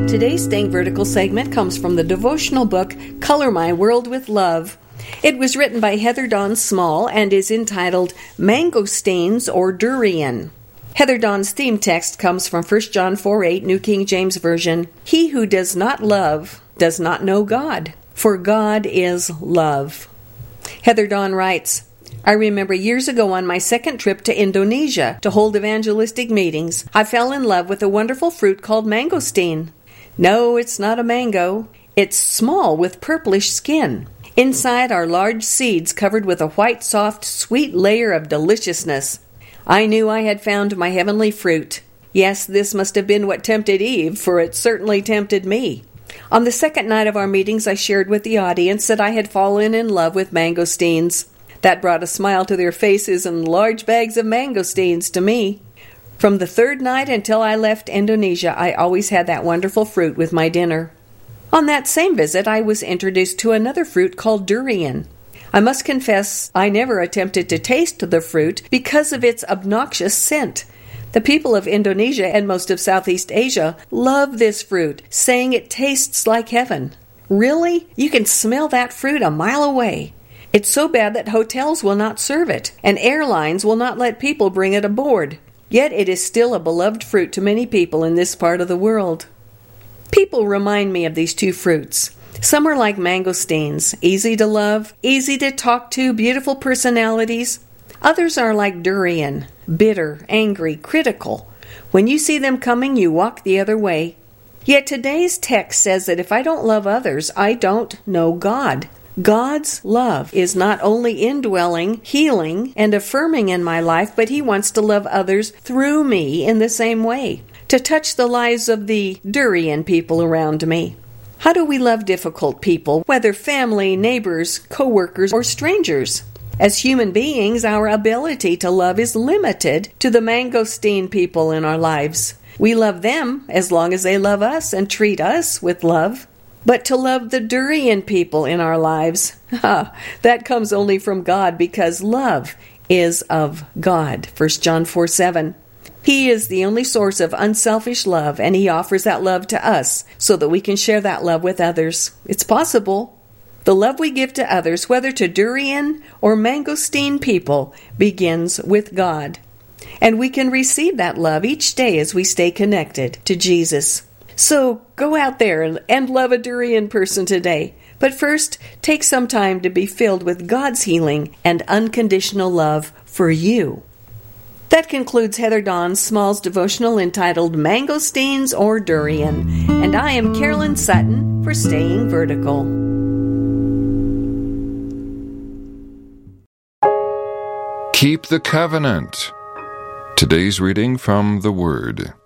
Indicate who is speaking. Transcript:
Speaker 1: Today's Staying Vertical segment comes from the devotional book, Color My World with Love. It was written by Heather Dawn Small and is entitled Mangosteens or Durian. Heather Dawn's theme text comes from 1 John 4:8, New King James Version. He who does not love does not know God, for God is love. Heather Dawn writes, I remember years ago on my second trip to Indonesia to hold evangelistic meetings, I fell in love with a wonderful fruit called mangosteen. No, it's not a mango. It's small with purplish skin. Inside are large seeds covered with a white, soft, sweet layer of deliciousness. I knew I had found my heavenly fruit. Yes, this must have been what tempted Eve, for it certainly tempted me. On the second night of our meetings, I shared with the audience that I had fallen in love with mangosteens. That brought a smile to their faces and large bags of mangosteens to me. From the third night until I left Indonesia, I always had that wonderful fruit with my dinner. On that same visit, I was introduced to another fruit called durian. I must confess I never attempted to taste the fruit because of its obnoxious scent. The people of Indonesia and most of Southeast Asia love this fruit, saying it tastes like heaven. Really? You can smell that fruit a mile away. It's so bad that hotels will not serve it, and airlines will not let people bring it aboard. Yet it is still a beloved fruit to many people in this part of the world. People remind me of these two fruits. Some are like mangosteens, easy to love, easy to talk to, beautiful personalities. Others are like durian, bitter, angry, critical. When you see them coming, you walk the other way. Yet today's text says that if I don't love others, I don't know God. God's love is not only indwelling, healing, and affirming in my life, but He wants to love others through me in the same way, to touch the lives of the durian people around me. How do we love difficult people, whether family, neighbors, co-workers, or strangers? As human beings, our ability to love is limited to the mangosteen people in our lives. We love them as long as they love us and treat us with love. But to love the durian people in our lives, that comes only from God, because love is of God. 1 John 4:7. He is the only source of unselfish love, and He offers that love to us so that we can share that love with others. It's possible. The love we give to others, whether to durian or mangosteen people, begins with God. And we can receive that love each day as we stay connected to Jesus. So go out there and love a durian person today. But first, take some time to be filled with God's healing and unconditional love for you. That concludes Heather Dawn Small's devotional entitled Mangosteens or Durian. And I am Carolyn Sutton for Staying Vertical.
Speaker 2: Keep the covenant. Today's reading from the Word.